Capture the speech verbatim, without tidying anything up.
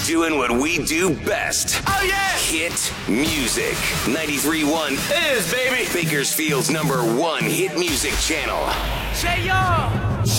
doing what we do best. Oh, yeah! Hit music. ninety-three point one Is, baby! Bakersfield's number one hit music channel. Say, y'all!